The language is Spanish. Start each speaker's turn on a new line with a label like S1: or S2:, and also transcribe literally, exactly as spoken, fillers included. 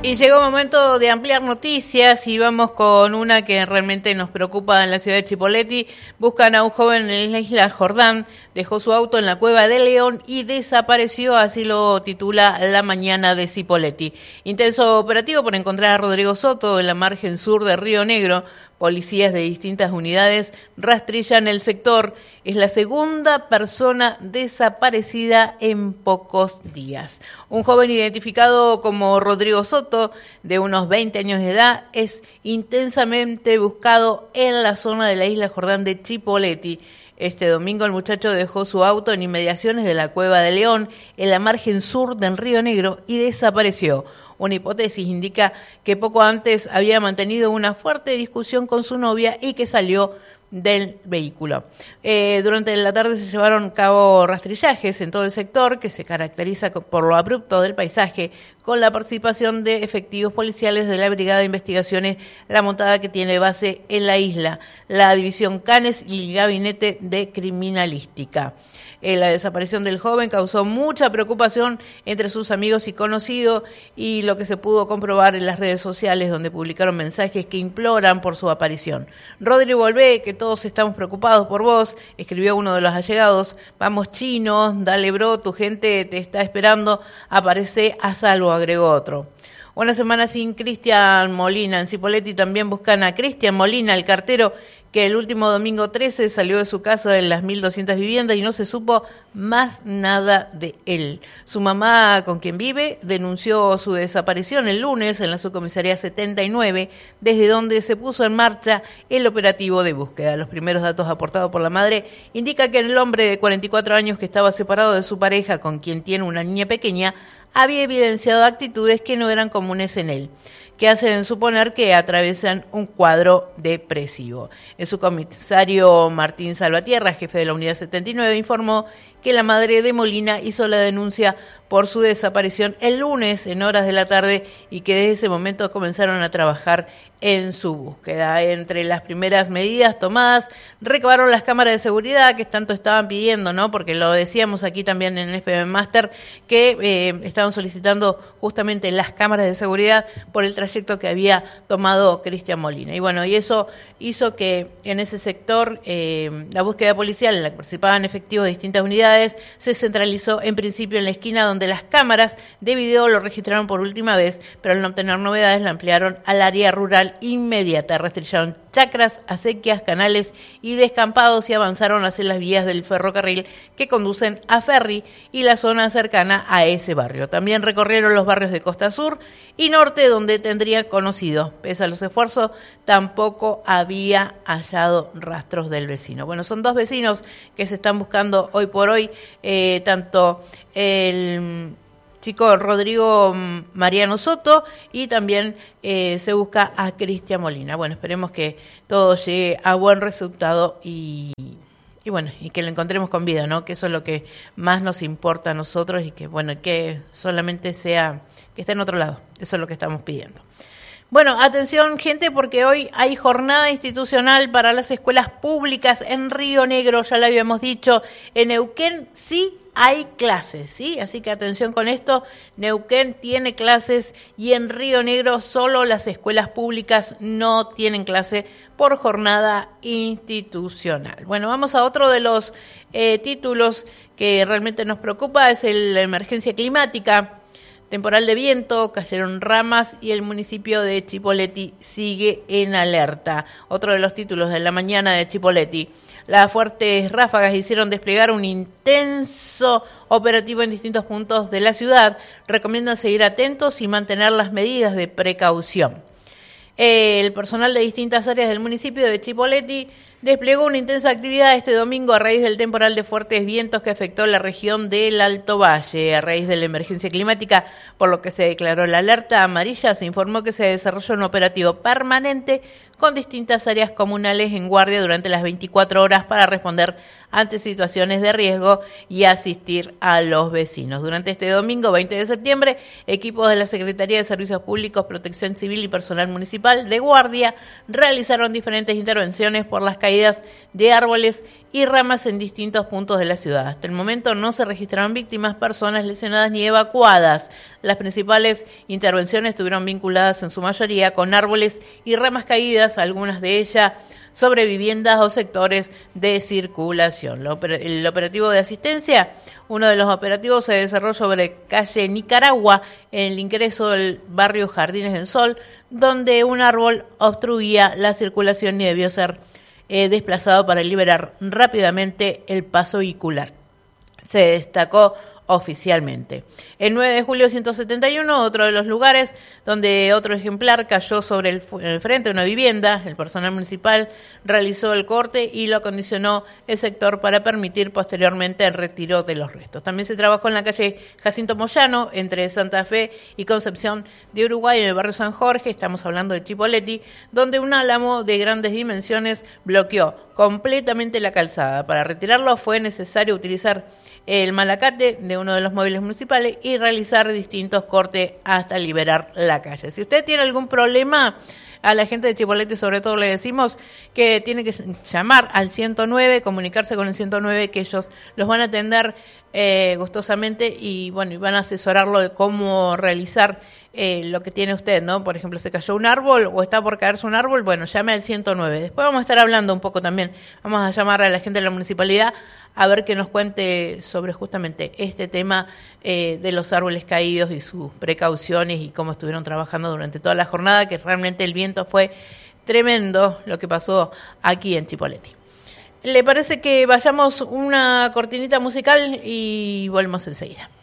S1: Y llegó el momento de ampliar noticias y vamos con una que realmente nos preocupa en la ciudad de Chipoleti. Buscan a un joven en la isla Jordán, dejó su auto en la cueva de León y desapareció, así lo titula La Mañana de Chipoleti. Intenso operativo por encontrar a Rodrigo Soto en la margen sur de Río Negro. Policías de distintas unidades rastrillan el sector. Es la segunda persona desaparecida en pocos días. Un joven identificado como Rodrigo Soto, de unos veinte años de edad, es intensamente buscado en la zona de la isla Jordán de Chipoleti. Este domingo el muchacho dejó su auto en inmediaciones de la Cueva de León, en la margen sur del Río Negro, y desapareció. Una hipótesis indica que poco antes había mantenido una fuerte discusión con su novia y que salió del vehículo. Eh, durante la tarde se llevaron a cabo rastrillajes en todo el sector, que se caracteriza por lo abrupto del paisaje, con la participación de efectivos policiales de la Brigada de Investigaciones La Montada, que tiene base en la isla, la División Canes y el Gabinete de Criminalística. Eh, la desaparición del joven causó mucha preocupación entre sus amigos y conocidos, y lo que se pudo comprobar en las redes sociales, donde publicaron mensajes que imploran por su aparición. Rodri, volvé, que todos estamos preocupados por vos, escribió uno de los allegados. Vamos, Chino, dale, bro, tu gente te está esperando, aparece a salvo, agregó otro. Una semana sin Cristian Molina. En Chipoleti también buscan a Cristian Molina, el cartero, que el último domingo trece salió de su casa de las mil doscientas viviendas y no se supo más nada de él. Su mamá, con quien vive, denunció su desaparición el lunes en la subcomisaría setenta y nueve, desde donde se puso en marcha el operativo de búsqueda. Los primeros datos aportados por la madre indican que el hombre de cuarenta y cuatro años, que estaba separado de su pareja, con quien tiene una niña pequeña, había evidenciado actitudes que no eran comunes en él, que hacen suponer que atraviesan un cuadro depresivo. El subcomisario Martín Salvatierra, jefe de la unidad setenta y nueve, informó que la madre de Molina hizo la denuncia por su desaparición el lunes en horas de la tarde y que desde ese momento comenzaron a trabajar en su búsqueda. Entre las primeras medidas tomadas, recabaron las cámaras de seguridad que tanto estaban pidiendo, ¿no? Porque lo decíamos aquí también en el F M Master, que eh, estaban solicitando justamente las cámaras de seguridad por el trayecto que había tomado Cristian Molina. Y bueno, y eso hizo que en ese sector eh, la búsqueda policial, en la que participaban efectivos de distintas unidades, se centralizó en principio en la esquina donde las cámaras de video lo registraron por última vez, pero al no obtener novedades la ampliaron al área rural inmediata. Rastrillaron chacras, acequias, canales y descampados y avanzaron hacia las vías del ferrocarril que conducen a Ferry y la zona cercana a ese barrio. También recorrieron los barrios de Costa Sur y Norte, donde tendría conocido. Pese a los esfuerzos, tampoco había hallado rastros del vecino. Bueno, son dos vecinos que se están buscando hoy por hoy, eh, tanto el chico Rodrigo Mariano Soto y también eh, se busca a Cristian Molina. Bueno, esperemos que todo llegue a buen resultado y, y bueno, y que lo encontremos con vida, ¿no? Que eso es lo que más nos importa a nosotros y que, bueno, que solamente sea, que esté en otro lado. Eso es lo que estamos pidiendo. Bueno, atención, gente, porque hoy hay jornada institucional para las escuelas públicas en Río Negro, ya lo habíamos dicho. En Neuquén sí hay clases, ¿sí? Así que atención con esto, Neuquén tiene clases y en Río Negro solo las escuelas públicas no tienen clase por jornada institucional. Bueno, vamos a otro de los eh, títulos que realmente nos preocupa, es el, la emergencia climática. Temporal de viento, cayeron ramas y el municipio de Chipoleti sigue en alerta. Otro de los títulos de la mañana de Chipoleti. Las fuertes ráfagas hicieron desplegar un intenso operativo en distintos puntos de la ciudad. Recomiendan seguir atentos y mantener las medidas de precaución. El personal de distintas áreas del municipio de Chipoleti desplegó una intensa actividad este domingo a raíz del temporal de fuertes vientos que afectó la región del Alto Valle. A raíz de la emergencia climática, por lo que se declaró la alerta amarilla, se informó que se desarrolló un operativo permanente con distintas áreas comunales en guardia durante las veinticuatro horas para responder ante situaciones de riesgo y asistir a los vecinos. Durante este domingo, veinte de septiembre, equipos de la Secretaría de Servicios Públicos, Protección Civil y personal municipal de guardia realizaron diferentes intervenciones por las calles caídas de árboles y ramas en distintos puntos de la ciudad. Hasta el momento no se registraron víctimas, personas lesionadas ni evacuadas. Las principales intervenciones estuvieron vinculadas en su mayoría con árboles y ramas caídas, algunas de ellas sobre viviendas o sectores de circulación. El operativo de asistencia, uno de los operativos se desarrolló sobre calle Nicaragua, en el ingreso del barrio Jardines del Sol, donde un árbol obstruía la circulación y debió ser eh, desplazado para liberar rápidamente el paso vehicular. Se destacó oficialmente. El nueve de julio de ciento setenta y uno, otro de los lugares donde otro ejemplar cayó sobre el, el frente de una vivienda, el personal municipal realizó el corte y lo acondicionó el sector para permitir posteriormente el retiro de los restos. También se trabajó en la calle Jacinto Moyano, entre Santa Fe y Concepción de Uruguay, en el barrio San Jorge, estamos hablando de Chipoleti, donde un álamo de grandes dimensiones bloqueó completamente la calzada. Para retirarlo fue necesario utilizar el malacate de uno de los móviles municipales y realizar distintos cortes hasta liberar la calle. Si usted tiene algún problema, a la gente de Chipoleti sobre todo le decimos que tiene que llamar al ciento nueve, comunicarse con el ciento nueve, que ellos los van a atender eh, gustosamente y bueno, y van a asesorarlo de cómo realizar eh, lo que tiene usted, ¿no? Por ejemplo, se cayó un árbol o está por caerse un árbol, bueno, llame al ciento nueve. Después vamos a estar hablando un poco también, vamos a llamar a la gente de la municipalidad a ver que nos cuente sobre justamente este tema eh, de los árboles caídos y sus precauciones y cómo estuvieron trabajando durante toda la jornada, que realmente el viento fue tremendo lo que pasó aquí en Chipoleti. ¿Le parece que vayamos una cortinita musical y volvemos enseguida?